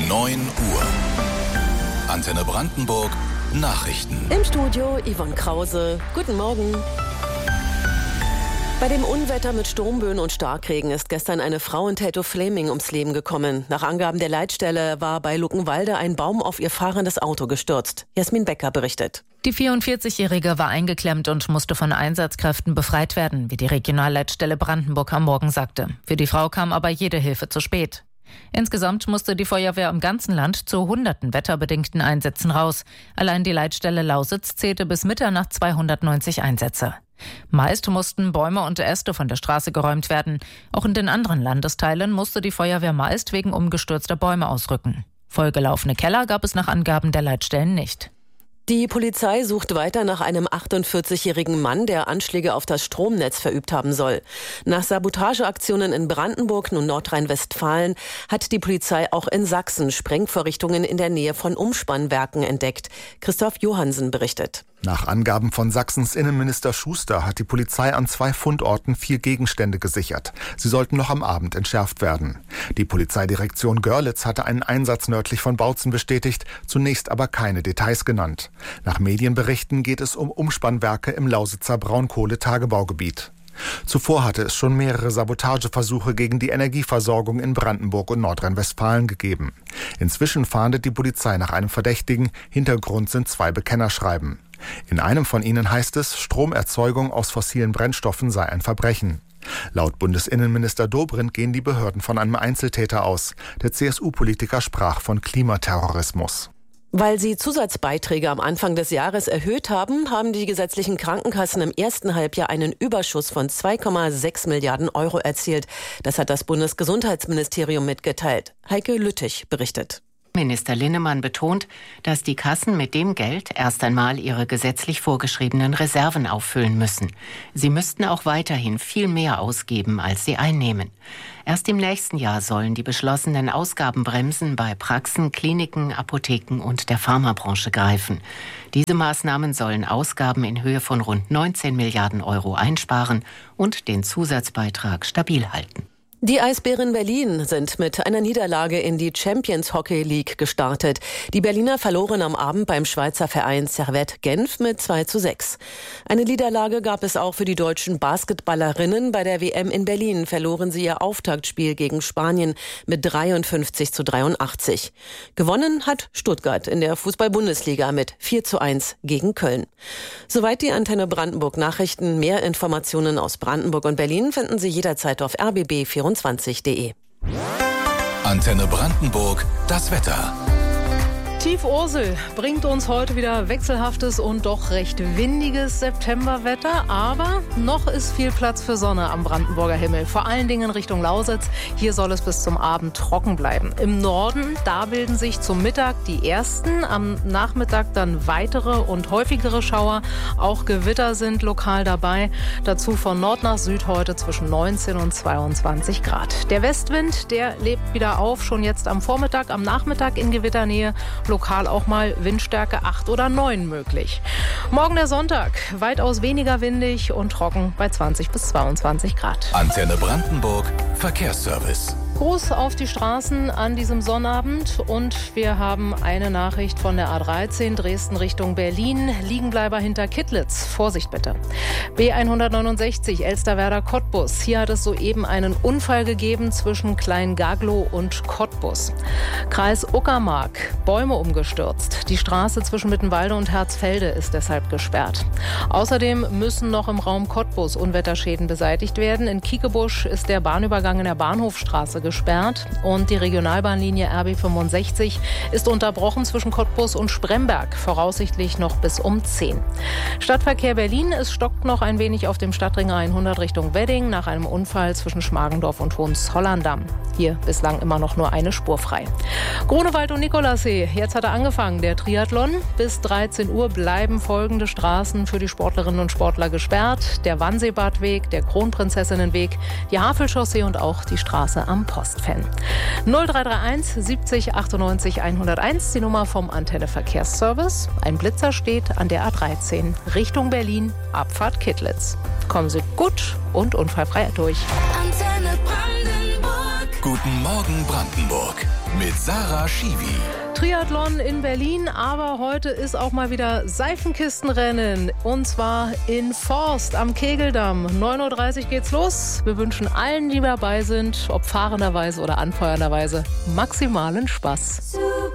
9 Uhr. Antenne Brandenburg Nachrichten. Im Studio Yvonne Krause. Guten Morgen. Bei dem Unwetter mit Sturmböen und Starkregen ist gestern eine Frau in Teltow-Fläming ums Leben gekommen. Nach Angaben der Leitstelle war bei Luckenwalde ein Baum auf ihr fahrendes Auto gestürzt. Jasmin Becker berichtet. Die 44-Jährige war eingeklemmt und musste von Einsatzkräften befreit werden, wie die Regionalleitstelle Brandenburg am Morgen sagte. Für die Frau kam aber jede Hilfe zu spät. Insgesamt musste die Feuerwehr im ganzen Land zu hunderten wetterbedingten Einsätzen raus. Allein die Leitstelle Lausitz zählte bis Mitternacht 290 Einsätze. Meist mussten Bäume und Äste von der Straße geräumt werden. Auch in den anderen Landesteilen musste die Feuerwehr meist wegen umgestürzter Bäume ausrücken. Vollgelaufene Keller gab es nach Angaben der Leitstellen nicht. Die Polizei sucht weiter nach einem 48-jährigen Mann, der Anschläge auf das Stromnetz verübt haben soll. Nach Sabotageaktionen in Brandenburg und Nordrhein-Westfalen hat die Polizei auch in Sachsen Sprengvorrichtungen in der Nähe von Umspannwerken entdeckt. Christoph Johansen berichtet. Nach Angaben von Sachsens Innenminister Schuster hat die Polizei an 2 Fundorten 4 Gegenstände gesichert. Sie sollten noch am Abend entschärft werden. Die Polizeidirektion Görlitz hatte einen Einsatz nördlich von Bautzen bestätigt, zunächst aber keine Details genannt. Nach Medienberichten geht es um Umspannwerke im Lausitzer Braunkohletagebaugebiet. Zuvor hatte es schon mehrere Sabotageversuche gegen die Energieversorgung in Brandenburg und Nordrhein-Westfalen gegeben. Inzwischen fahndet die Polizei nach einem Verdächtigen. Hintergrund sind 2 Bekennerschreiben. In einem von ihnen heißt es, Stromerzeugung aus fossilen Brennstoffen sei ein Verbrechen. Laut Bundesinnenminister Dobrindt gehen die Behörden von einem Einzeltäter aus. Der CSU-Politiker sprach von Klimaterrorismus. Weil sie Zusatzbeiträge am Anfang des Jahres erhöht haben, haben die gesetzlichen Krankenkassen im ersten Halbjahr einen Überschuss von 2,6 Milliarden Euro erzielt. Das hat das Bundesgesundheitsministerium mitgeteilt. Heike Lüttich berichtet. Minister Linnemann betont, dass die Kassen mit dem Geld erst einmal ihre gesetzlich vorgeschriebenen Reserven auffüllen müssen. Sie müssten auch weiterhin viel mehr ausgeben, als sie einnehmen. Erst im nächsten Jahr sollen die beschlossenen Ausgabenbremsen bei Praxen, Kliniken, Apotheken und der Pharmabranche greifen. Diese Maßnahmen sollen Ausgaben in Höhe von rund 19 Milliarden Euro einsparen und den Zusatzbeitrag stabil halten. Die Eisbären Berlin sind mit einer Niederlage in die Champions Hockey League gestartet. Die Berliner verloren am Abend beim Schweizer Verein Servette Genf mit 2:6. Eine Niederlage gab es auch für die deutschen Basketballerinnen. Bei der WM in Berlin verloren sie ihr Auftaktspiel gegen Spanien mit 53:83. Gewonnen hat Stuttgart in der Fußball-Bundesliga mit 4:1 gegen Köln. Soweit die Antenne Brandenburg Nachrichten. Mehr Informationen aus Brandenburg und Berlin finden Sie jederzeit auf rbb24.de. Antenne Brandenburg, das Wetter. Tief Ursel bringt uns heute wieder wechselhaftes und doch recht windiges Septemberwetter, aber noch ist viel Platz für Sonne am Brandenburger Himmel, vor allen Dingen Richtung Lausitz. Hier soll es bis zum Abend trocken bleiben. Im Norden, da bilden sich zum Mittag die ersten, am Nachmittag dann weitere und häufigere Schauer. Auch Gewitter sind lokal dabei. Dazu von Nord nach Süd heute zwischen 19 und 22 Grad. Der Westwind, der lebt wieder auf, schon jetzt am Vormittag, am Nachmittag in Gewitternähe. Lokal auch mal Windstärke 8 oder 9 möglich. Morgen der Sonntag, weitaus weniger windig und trocken bei 20 bis 22 Grad. Antenne Brandenburg, Verkehrsservice. Gruß auf die Straßen an diesem Sonnabend und wir haben eine Nachricht von der A13 Dresden Richtung Berlin. Liegenbleiber hinter Kittlitz. Vorsicht bitte. B169 Elsterwerda-Cottbus. Hier hat es soeben einen Unfall gegeben zwischen Klein-Gaglow und Cottbus. Kreis Uckermark. Bäume umgestürzt. Die Straße zwischen Mittenwalde und Herzfelde ist deshalb gesperrt. Außerdem müssen noch im Raum Cottbus Unwetterschäden beseitigt werden. In Kiekebusch ist der Bahnübergang in der Bahnhofstraße gesperrt und die Regionalbahnlinie RB 65 ist unterbrochen zwischen Cottbus und Spremberg, voraussichtlich noch bis um 10. Stadtverkehr Berlin, es stockt noch ein wenig auf dem Stadtring 100 Richtung Wedding nach einem Unfall zwischen Schmargendorf und Hohenzollern-Damm. Hier bislang immer noch nur eine Spur frei. Grunewald und Nikolassee, jetzt hat er angefangen, der Triathlon. Bis 13 Uhr bleiben folgende Straßen für die Sportlerinnen und Sportler gesperrt. Der Wannseebadweg, der Kronprinzessinnenweg, die Havelchaussee und auch die Straße am Postfan. 0331 70 98 101, die Nummer vom Antenne Verkehrsservice. Ein Blitzer steht an der A13 Richtung Berlin, Abfahrt Kittlitz. Kommen Sie gut und unfallfrei durch. Antenne Brandenburg. Guten Morgen Brandenburg mit Sarah Schiwi. Triathlon in Berlin, aber heute ist auch mal wieder Seifenkistenrennen. Und zwar in Forst am Kegeldamm. 9.30 Uhr geht's los. Wir wünschen allen, die dabei sind, ob fahrenderweise oder anfeuernderweise, maximalen Spaß.